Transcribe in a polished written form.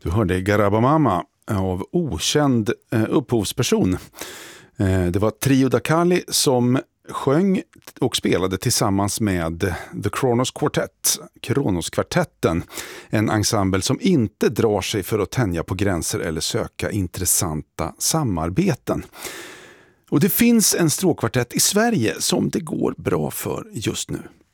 Du hörde Garabamama av okänd upphovsperson. Det var Trio da Cali som sjöng och spelade tillsammans med The Kronos Quartet, Kronoskvartetten, en ensemble som inte drar sig för att tänja på gränser eller söka intressanta samarbeten. Och det finns en stråkkvartett i Sverige som det går bra för just nu.